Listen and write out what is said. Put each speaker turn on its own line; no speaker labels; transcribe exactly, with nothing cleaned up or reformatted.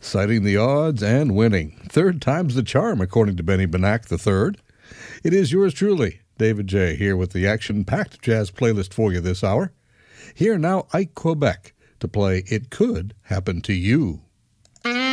citing the odds and winning. Third time's the charm, according to Benny Benack the third. It is yours truly, David J., here with the action-packed jazz playlist for you this hour. Here now, Ike Quebec to play It Could Happen to You.